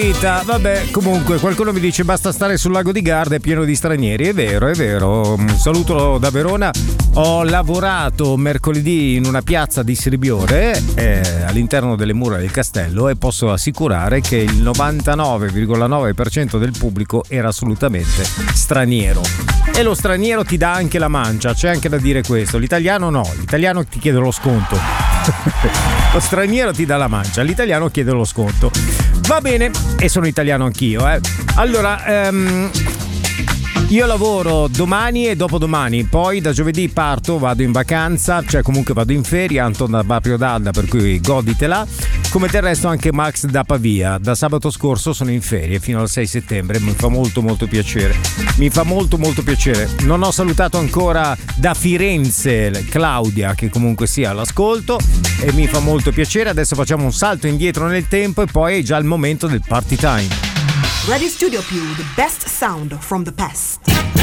Vabbè, comunque qualcuno mi dice basta stare sul lago di Garda, è pieno di stranieri. È vero. Un saluto da Verona. Ho lavorato mercoledì in una piazza di Sirbione all'interno delle mura del castello e posso assicurare che il 99,9% del pubblico era assolutamente straniero. E lo straniero ti dà anche la mancia, c'è anche da dire questo. L'italiano no, l'italiano ti chiede lo sconto. Lo straniero ti dà la mancia, l'italiano chiede lo sconto. Va bene, e sono italiano anch'io, Allora, io lavoro domani e dopodomani, poi da giovedì parto, vado in vacanza, cioè comunque vado in ferie, Anton da Baprio d'Adda, per cui goditela. Come del resto anche Max da Pavia. Da sabato scorso sono in ferie fino al 6 settembre, mi fa molto piacere. Non ho salutato ancora da Firenze Claudia, che comunque sia all'ascolto, e mi fa molto piacere. Adesso facciamo un salto indietro nel tempo e poi è già il momento del party time. Radio Studio Più, the best sound from the past.